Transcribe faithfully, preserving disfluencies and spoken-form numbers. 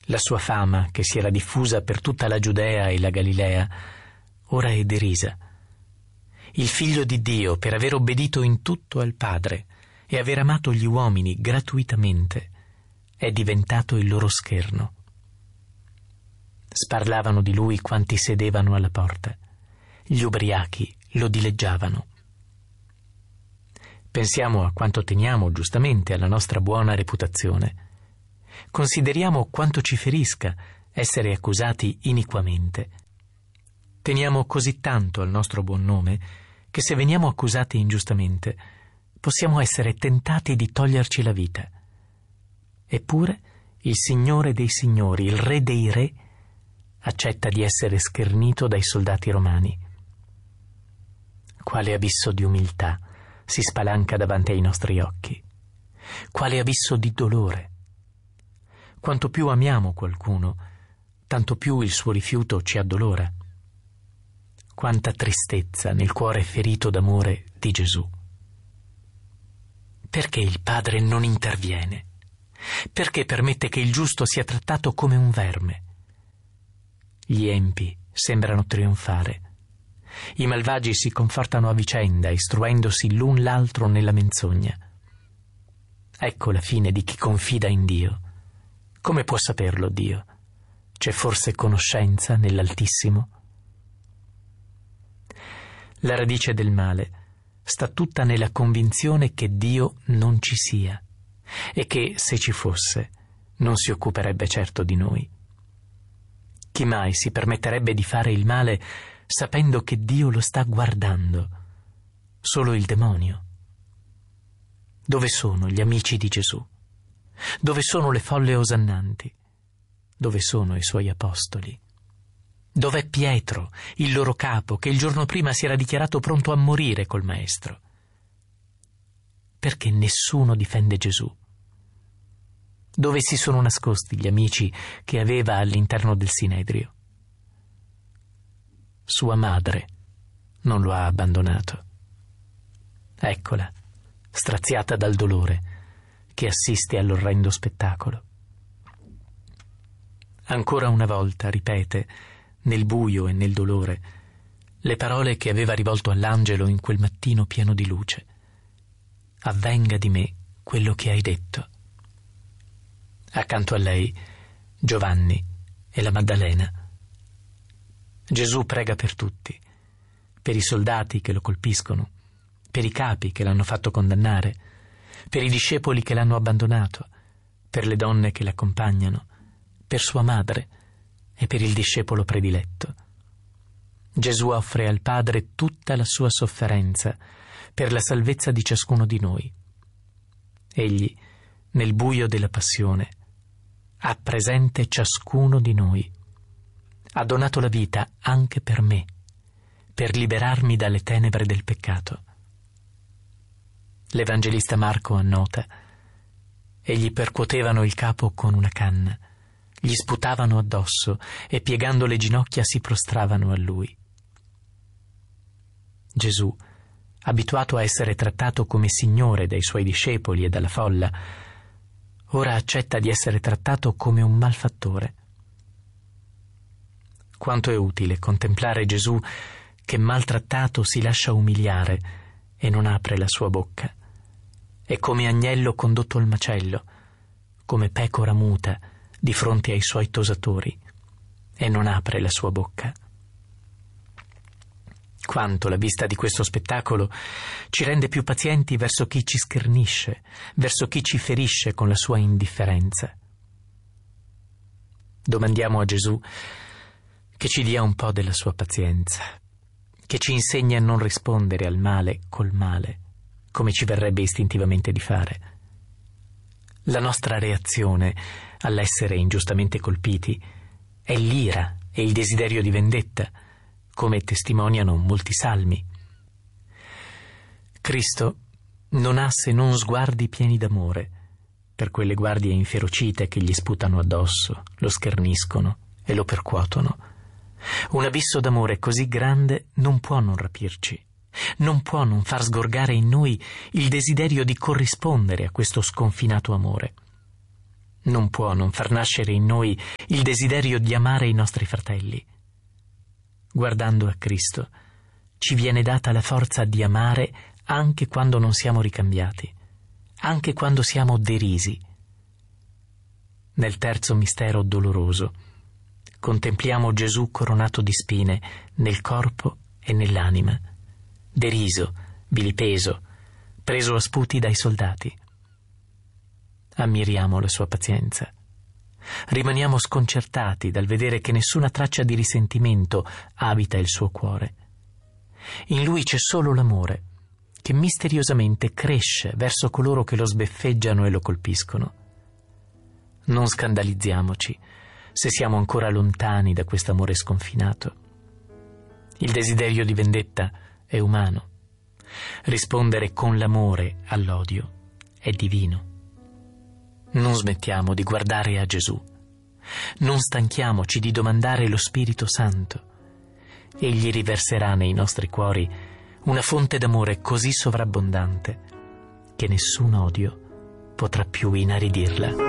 La sua fama, che si era diffusa per tutta la Giudea e la Galilea, ora è derisa. Il Figlio di Dio, per aver obbedito in tutto al Padre e aver amato gli uomini gratuitamente, è diventato il loro scherno. Sparlavano di lui quanti sedevano alla porta. Gli ubriachi lo dileggiavano. Pensiamo a quanto teniamo giustamente alla nostra buona reputazione. Consideriamo quanto ci ferisca essere accusati iniquamente. Teniamo così tanto al nostro buon nome che se veniamo accusati ingiustamente possiamo essere tentati di toglierci la vita. Eppure il Signore dei Signori, il Re dei Re, accetta di essere schernito dai soldati romani. Quale abisso di umiltà si spalanca davanti ai nostri occhi! Quale abisso di dolore! Quanto più amiamo qualcuno, tanto più il suo rifiuto ci addolora. Quanta tristezza nel cuore ferito d'amore di Gesù! Perché il Padre non interviene? Perché permette che il giusto sia trattato come un verme? Gli empi sembrano trionfare. I malvagi si confortano a vicenda, istruendosi l'un l'altro nella menzogna. Ecco la fine di chi confida in Dio. Come può saperlo Dio? C'è forse conoscenza nell'Altissimo? La radice del male sta tutta nella convinzione che Dio non ci sia e che, se ci fosse, non si occuperebbe certo di noi. Chi mai si permetterebbe di fare il male sapendo che Dio lo sta guardando? Solo il demonio. Dove sono gli amici di Gesù? Dove sono le folle osannanti? Dove sono i suoi apostoli? Dov'è Pietro, il loro capo, che il giorno prima si era dichiarato pronto a morire col Maestro? Perché nessuno difende Gesù? Dove si sono nascosti gli amici che aveva all'interno del Sinedrio? Sua madre non lo ha abbandonato. Eccola, straziata dal dolore, che assiste all'orrendo spettacolo. Ancora una volta ripete, nel buio e nel dolore, le parole che aveva rivolto all'angelo in quel mattino pieno di luce. Avvenga di me quello che hai detto. Accanto a lei, Giovanni e la Maddalena. Gesù prega per tutti, per i soldati che lo colpiscono, per i capi che l'hanno fatto condannare, per i discepoli che l'hanno abbandonato, per le donne che l'accompagnano, per sua madre e per il discepolo prediletto. Gesù offre al Padre tutta la sua sofferenza per la salvezza di ciascuno di noi. Egli, nel buio della passione, ha presente ciascuno di noi. Ha donato la vita anche per me, per liberarmi dalle tenebre del peccato. L'Evangelista Marco annota: e gli percuotevano il capo con una canna, gli sputavano addosso e piegando le ginocchia si prostravano a lui. Gesù, abituato a essere trattato come Signore dai suoi discepoli e dalla folla, ora accetta di essere trattato come un malfattore. Quanto è utile contemplare Gesù che maltrattato si lascia umiliare e non apre la sua bocca. È come agnello condotto al macello, come pecora muta di fronte ai suoi tosatori, e non apre la sua bocca. Quanto la vista di questo spettacolo ci rende più pazienti verso chi ci schernisce, verso chi ci ferisce con la sua indifferenza. Domandiamo a Gesù che ci dia un po' della sua pazienza, che ci insegni a non rispondere al male col male, come ci verrebbe istintivamente di fare. La nostra reazione all'essere ingiustamente colpiti è l'ira e il desiderio di vendetta, come testimoniano molti salmi. Cristo non ha se non sguardi pieni d'amore per quelle guardie inferocite che gli sputano addosso, lo scherniscono e lo percuotono. Un abisso d'amore così grande non può non rapirci, non può non far sgorgare in noi il desiderio di corrispondere a questo sconfinato amore. non può non far nascere in noi il desiderio di amare i nostri fratelli. Guardando a Cristo, ci viene data la forza di amare anche quando non siamo ricambiati, anche quando siamo derisi. Nel terzo mistero doloroso contempliamo Gesù coronato di spine nel corpo e nell'anima, deriso, vilipeso, preso a sputi dai soldati. Ammiriamo la sua pazienza. Rimaniamo sconcertati dal vedere che nessuna traccia di risentimento abita il suo cuore. In lui c'è solo l'amore, che misteriosamente cresce verso coloro che lo sbeffeggiano e lo colpiscono. Non scandalizziamoci se siamo ancora lontani da quest'amore sconfinato. Il desiderio di vendetta è umano. Rispondere con l'amore all'odio è divino. Non smettiamo di guardare a Gesù. Non stanchiamoci di domandare lo Spirito Santo. Egli riverserà nei nostri cuori una fonte d'amore così sovrabbondante che nessun odio potrà più inaridirla.